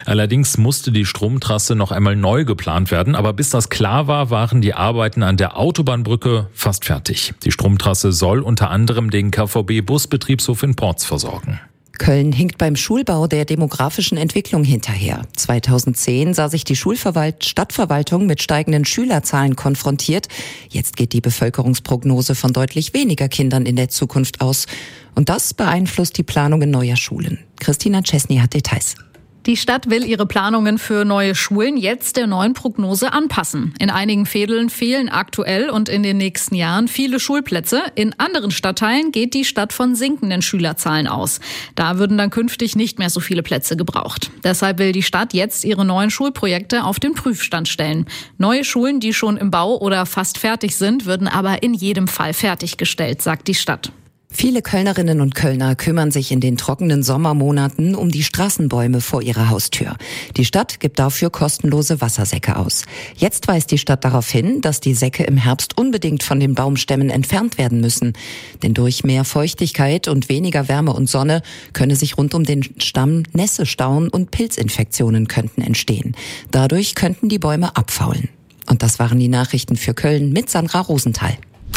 Allerdings musste die Stromtrasse noch einmal neu geplant werden. Aber bis das klar war, waren die Arbeiten an der Autobahnbrücke fast fertig. Die Stromtrasse soll unter anderem den KVB-Busbetriebshof in Porz versorgen. Köln hinkt beim Schulbau der demografischen Entwicklung hinterher. 2010 sah sich die Stadtverwaltung mit steigenden Schülerzahlen konfrontiert. Jetzt geht die Bevölkerungsprognose von deutlich weniger Kindern in der Zukunft aus. Und das beeinflusst die Planungen neuer Schulen. Christina Czesny hat Details. Die Stadt will ihre Planungen für neue Schulen jetzt der neuen Prognose anpassen. In einigen Vedeln fehlen aktuell und in den nächsten Jahren viele Schulplätze. In anderen Stadtteilen geht die Stadt von sinkenden Schülerzahlen aus. Da würden dann künftig nicht mehr so viele Plätze gebraucht. Deshalb will die Stadt jetzt ihre neuen Schulprojekte auf den Prüfstand stellen. Neue Schulen, die schon im Bau oder fast fertig sind, würden aber in jedem Fall fertiggestellt, sagt die Stadt. Viele Kölnerinnen und Kölner kümmern sich in den trockenen Sommermonaten um die Straßenbäume vor ihrer Haustür. Die Stadt gibt dafür kostenlose Wassersäcke aus. Jetzt weist die Stadt darauf hin, dass die Säcke im Herbst unbedingt von den Baumstämmen entfernt werden müssen. Denn durch mehr Feuchtigkeit und weniger Wärme und Sonne könne sich rund um den Stamm Nässe stauen und Pilzinfektionen könnten entstehen. Dadurch könnten die Bäume abfaulen. Und das waren die Nachrichten für Köln mit Sandra Rosenthal.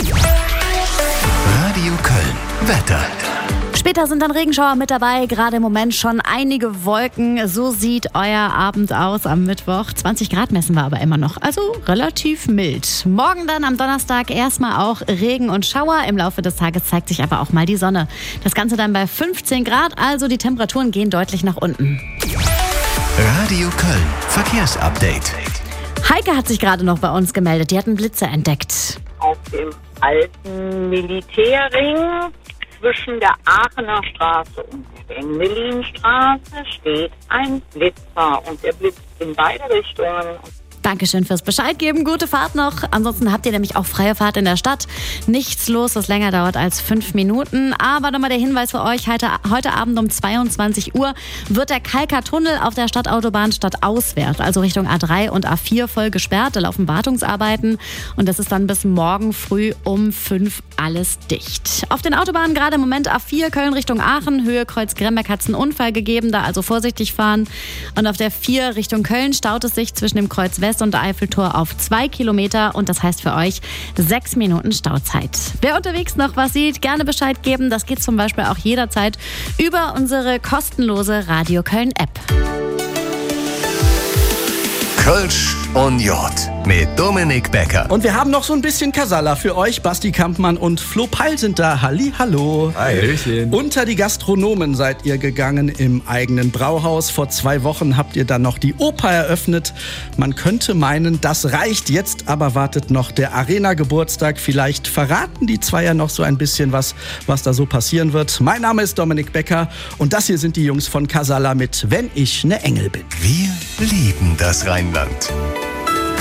Radio Köln. Wetter. Später sind dann Regenschauer mit dabei, gerade im Moment schon einige Wolken. So sieht euer Abend aus am Mittwoch. 20 Grad messen wir aber immer noch, also relativ mild. Morgen dann am Donnerstag erstmal auch Regen und Schauer. Im Laufe des Tages zeigt sich aber auch mal die Sonne. Das Ganze dann bei 15 Grad, also die Temperaturen gehen deutlich nach unten. Radio Köln. Verkehrsupdate. Heike hat sich gerade noch bei uns gemeldet. Die hat einen Blitzer entdeckt. Auf dem alten Militärring zwischen der Aachener Straße und der Engelinstraße steht ein Blitzer und der blitzt in beide Richtungen. Dankeschön fürs Bescheid geben. Gute Fahrt noch. Ansonsten habt ihr nämlich auch freie Fahrt in der Stadt. Nichts los, was länger dauert als 5 Minuten. Aber nochmal der Hinweis für euch. Heute Abend um 22 Uhr wird der Kalker Tunnel auf der Stadtautobahn stadtauswärts, also Richtung A3 und A4 voll gesperrt. Da laufen Wartungsarbeiten und das ist dann bis morgen früh um 5 alles dicht. Auf den Autobahnen gerade im Moment A4 Köln Richtung Aachen, Höhe Kreuz-Grembeck hat es einen Unfall gegeben, da also vorsichtig fahren. Und auf der 4 Richtung Köln staut es sich zwischen dem Kreuz West und der Eiffeltor auf 2 Kilometer und das heißt für euch 6 Minuten Stauzeit. Wer unterwegs noch was sieht, gerne Bescheid geben. Das geht zum Beispiel auch jederzeit über unsere kostenlose Radio Köln App. Kölsch und Jod mit Dominik Becker. Und wir haben noch so ein bisschen Casala für euch. Basti Kampmann und Flo Peil sind da. Hallihallo. Hallöchen. Unter die Gastronomen seid ihr gegangen im eigenen Brauhaus. Vor 2 Wochen habt ihr dann noch die Oper eröffnet. Man könnte meinen, das reicht jetzt, aber wartet noch der Arena-Geburtstag. Vielleicht verraten die zwei ja noch so ein bisschen was da so passieren wird. Mein Name ist Dominik Becker und das hier sind die Jungs von Casala mit Wenn ich ne Engel bin. Wir lieben das Rheinland.